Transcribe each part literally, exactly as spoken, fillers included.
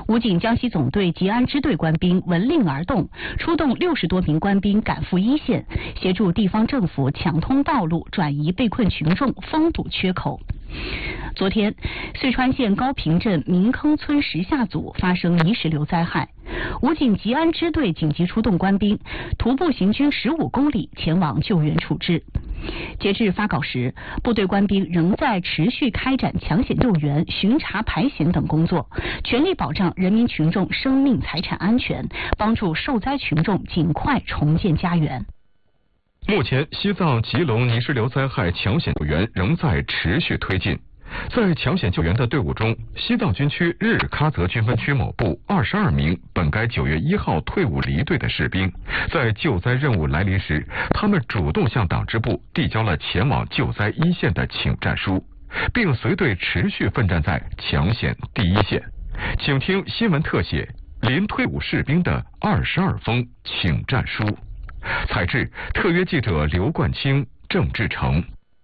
武警江西总队吉安支队官兵闻令而动，出动六十多名官兵赶赴一线，协助地方政府抢通道路，转移被困群众，封堵缺口。昨天，遂川县高坪镇民坑村石下组发生泥石流灾害，武警吉安支队紧急出动官兵，徒步行军十五公里前往救援处置。截至发稿时，部队官兵仍在持续开展抢险救援、巡查排险等工作，全力保障人民群众生命财产安全，帮助受灾群众尽快重建家园。 目前，西藏吉隆泥石流灾害抢险救援仍在持续推进。在抢险救援的队伍中，西藏军区日喀则军分区某部二十二名本该九月一号退伍离队的士兵，在救灾任务来临时，他们主动向党支部递交了前往救灾一线的请战书，并随队持续奋战在抢险第一线。请听新闻特写：临退伍士兵的二十二封请战书。采制：特约记者刘冠清、郑志成。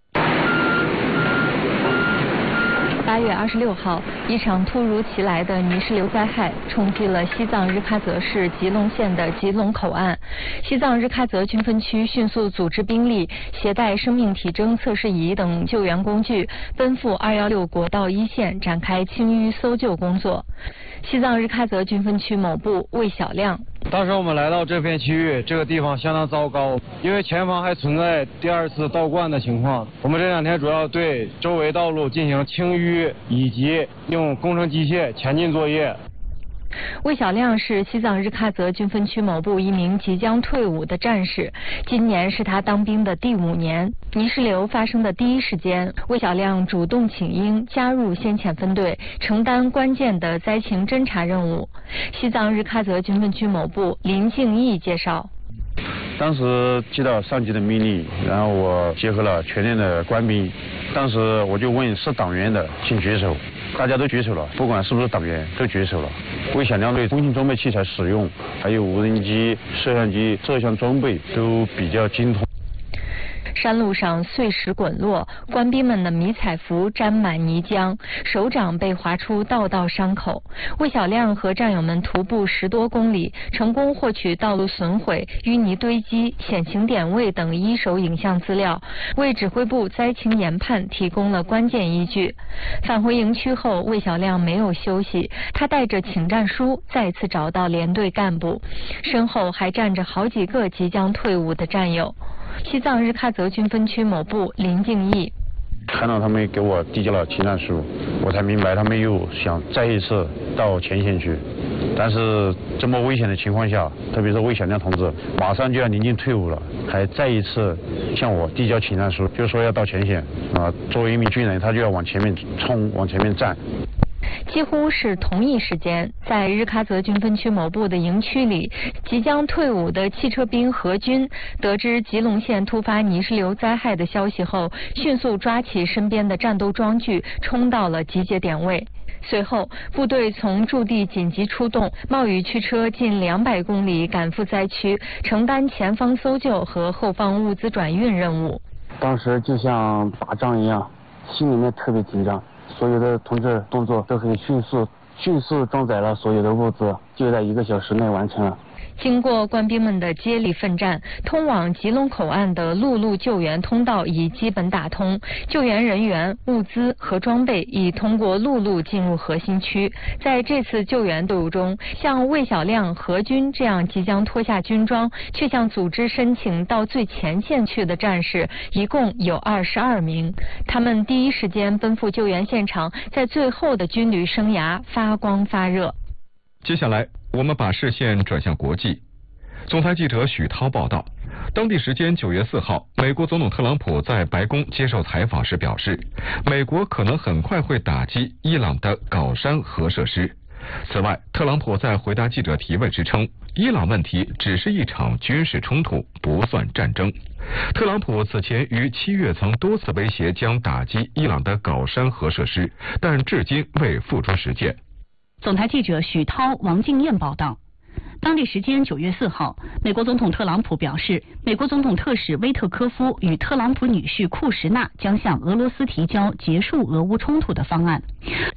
八月二十六号，一场突如其来的泥石流灾害冲击了西藏日喀则市吉隆县的吉隆口岸。西藏日喀则军分区迅速组织兵力，携带生命体征测试仪等救援工具，奔赴二一六国道一线展开清淤搜救工作。西藏日喀则军分区某部魏小亮： 当时我们来到这片区域，这个地方相当糟糕，因为前方还存在第二次倒灌的情况。我们这两天主要对周围道路进行清淤，以及用工程机械前进作业。 魏小亮是西藏日喀则军分区某部一名即将退伍的战士，今年是他当兵的第五年。泥石流发生的第一时间，魏小亮主动请缨，加入先遣分队，承担关键的灾情侦查任务。西藏日喀则军分区某部林敬义介绍： 当时接到上级的命令，然后我结合了全连的官兵，当时我就问是党员的请举手，大家都举手了，不管是不是党员都举手了。魏小亮对通信装备器材使用，还有无人机、摄像机这项装备都比较精通。 山路上碎石滚落，官兵们的迷彩服沾满泥浆，手掌被划出道道伤口。魏小亮和战友们徒步十多公里，成功获取道路损毁、淤泥堆积、险情点位等一手影像资料，为指挥部灾情研判提供了关键依据。返回营区后，魏小亮没有休息，他带着请战书再次找到连队干部，身后还站着好几个即将退伍的战友。西藏日喀则军分区某部林敬义： 看到他们给我递交了请战书，我才明白他们又想再一次到前线去。但是这么危险的情况下，特别是魏小亮同志马上就要临近退伍了，还再一次向我递交请战书，就说要到前线啊。作为一名军人，他就要往前面冲，往前面站。 几乎是同一时间，在日喀则军分区某部的营区里，即将退伍的汽车兵何军得知吉隆县突发泥石流灾害的消息后，迅速抓起身边的战斗装具，冲到了集结点位。随后，部队从驻地紧急出动，冒雨驱车近两百公里赶赴灾区，承担前方搜救和后方物资转运任务。 当时就像打仗一样，心里面特别紧张。所有的同志动作都很迅速，迅速装载了所有的物资，就在一个小时内完成了。 经过官兵们的接力奋战，通往吉隆口岸的陆路救援通道已基本打通，救援人员、物资和装备已通过陆路进入核心区。在这次救援队伍中，像魏小亮、何军这样即将脱下军装却向组织申请到最前线去的战士，一共有二十二名。他们第一时间奔赴救援现场，在最后的军旅生涯发光发热。 接下来，我们把视线转向国际。总台记者许涛报道，当地时间九月四号，美国总统特朗普在白宫接受采访时表示，美国可能很快会打击伊朗的镐山核设施。此外，特朗普在回答记者提问时称，伊朗问题只是一场军事冲突，不算战争。特朗普此前于七月曾多次威胁将打击伊朗的镐山核设施，但至今未付诸实践。 总台记者许涛、王静燕报道。当地时间九月四号，美国总统特朗普表示，美国总统特使威特科夫与特朗普女婿库什纳将向俄罗斯提交结束俄乌冲突的方案。